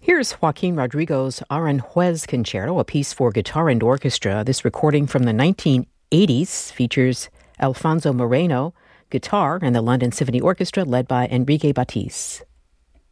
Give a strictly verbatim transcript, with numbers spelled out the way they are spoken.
Here's Joaquin Rodrigo's Aranjuez Concerto, a piece for guitar and orchestra. This recording from the nineteen eighties features Alfonso Moreno, guitar, and the London Symphony Orchestra led by Enrique Batiz.